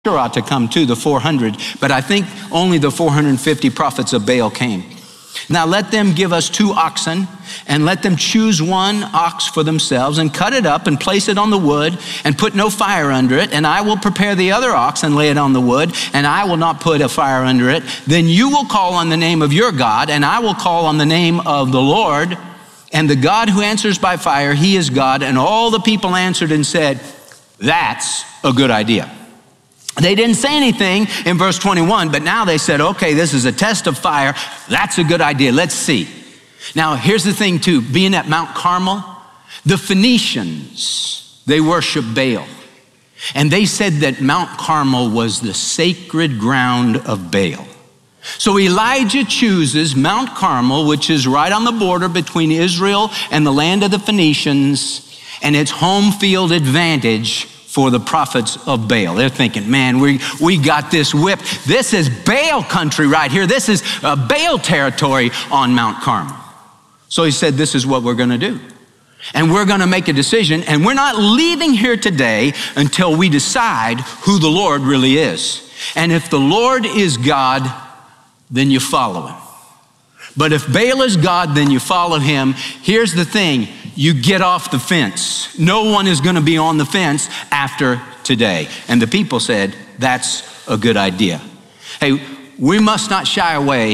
sure ought to come too, the 400, but I think only the 450 prophets of Baal came. Now let them give us 2 oxen, and let them choose 1 ox for themselves, and cut it up and place it on the wood, and put no fire under it. And I will prepare the other ox and lay it on the wood, and I will not put a fire under it. Then you will call on the name of your God, and I will call on the name of the Lord. And the God who answers by fire, he is God. And all the people answered and said, that's a good idea. They didn't say anything in verse 21, but now they said, okay, this is a test of fire. That's a good idea. Let's see. Now, here's the thing too, being at Mount Carmel, the Phoenicians, they worship Baal. And they said that Mount Carmel was the sacred ground of Baal. So Elijah chooses Mount Carmel, which is right on the border between Israel and the land of the Phoenicians, and it's home field advantage for the prophets of Baal. They're thinking, man, we got this whipped. This is Baal country right here. This is Baal territory on Mount Carmel. So he said, this is what we're gonna do. And we're gonna make a decision, and we're not leaving here today until we decide who the Lord really is. And if the Lord is God, then you follow him. But if Baal is God, then you follow him. Here's the thing, you get off the fence. No one is gonna be on the fence after today. And the people said, that's a good idea. Hey, we must not shy away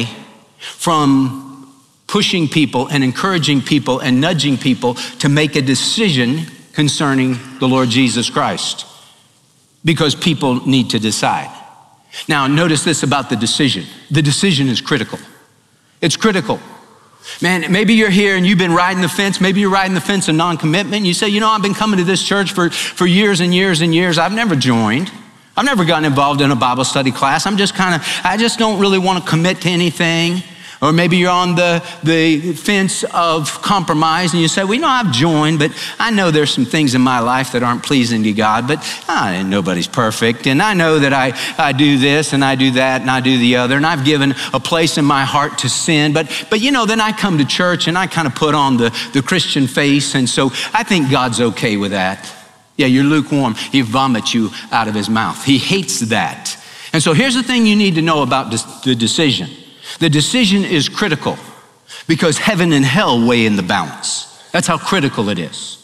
from pushing people and encouraging people and nudging people to make a decision concerning the Lord Jesus Christ, because people need to decide. Now, notice this about the decision. The decision is critical. It's critical. Man, maybe you're here and you've been riding the fence. Maybe you're riding the fence of non-commitment. You say, I've been coming to this church for years and years and years. I've never joined. I've never gotten involved in a Bible study class. I just don't really want to commit to anything. Or maybe you're on the fence of compromise and you say, I've joined, but I know there's some things in my life that aren't pleasing to God, but nobody's perfect. And I know that I do this and I do that and I do the other, and I've given a place in my heart to sin. But then I come to church and I kind of put on the Christian face, and so I think God's okay with that. Yeah, you're lukewarm. He vomits you out of his mouth. He hates that. And so here's the thing you need to know about the decision. The decision is critical because heaven and hell weigh in the balance. That's how critical it is.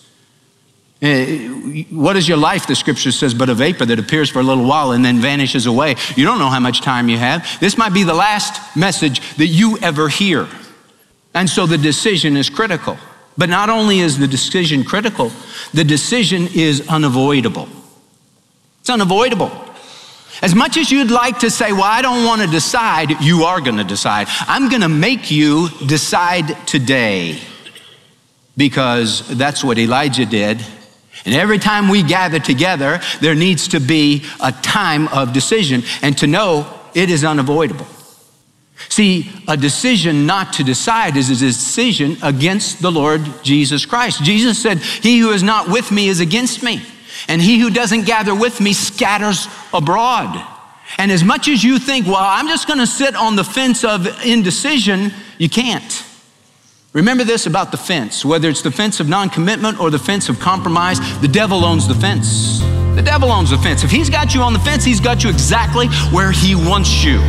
What is your life, the scripture says, but a vapor that appears for a little while and then vanishes away. You don't know how much time you have. This might be the last message that you ever hear. And so the decision is critical. But not only is the decision critical, the decision is unavoidable. It's unavoidable. As much as you'd like to say, I don't want to decide, you are going to decide. I'm going to make you decide today, because that's what Elijah did. And every time we gather together, there needs to be a time of decision, and to know it is unavoidable. See, a decision not to decide is a decision against the Lord Jesus Christ. Jesus said, he who is not with me is against me. And he who doesn't gather with me scatters abroad. And as much as you think, I'm just gonna sit on the fence of indecision, you can't. Remember this about the fence, whether it's the fence of non-commitment or the fence of compromise, the devil owns the fence. The devil owns the fence. If he's got you on the fence, he's got you exactly where he wants you.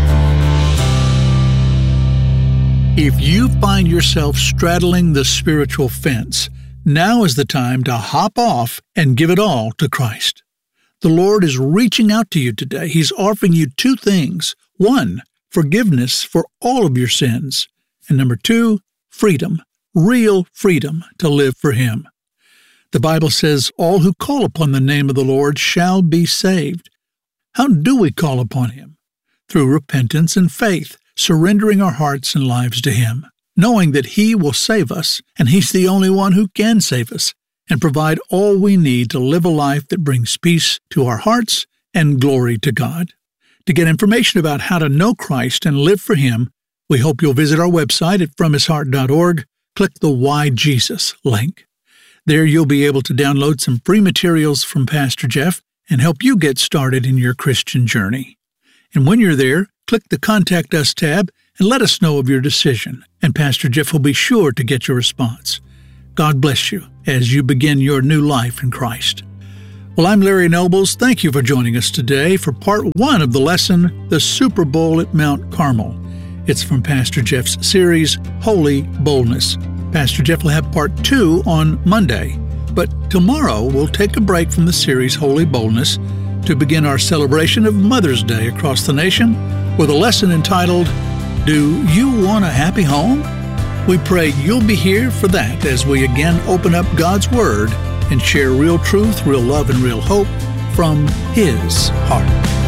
If you find yourself straddling the spiritual fence, now is the time to hop off and give it all to Christ. The Lord is reaching out to you today. He's offering you 2 things. 1, forgiveness for all of your sins. And number 2, freedom, real freedom to live for Him. The Bible says, all who call upon the name of the Lord shall be saved. How do we call upon Him? Through repentance and faith, surrendering our hearts and lives to Him, knowing that He will save us, and He's the only one who can save us and provide all we need to live a life that brings peace to our hearts and glory to God. To get information about how to know Christ and live for Him, we hope you'll visit our website at fromhisheart.org. Click the Why Jesus link. There you'll be able to download some free materials from Pastor Jeff and help you get started in your Christian journey. And when you're there, click the Contact Us tab and let us know of your decision, and Pastor Jeff will be sure to get your response. God bless you as you begin your new life in Christ. Well, I'm Larry Nobles. Thank you for joining us today for part 1 of the lesson, The Super Bowl at Mount Carmel. It's from Pastor Jeff's series, Holy Boldness. Pastor Jeff will have part 2 on Monday. But tomorrow, we'll take a break from the series, Holy Boldness, to begin our celebration of Mother's Day across the nation with a lesson entitled, Do You Want a Happy Home? We pray you'll be here for that as we again open up God's Word and share real truth, real love, and real hope from His heart.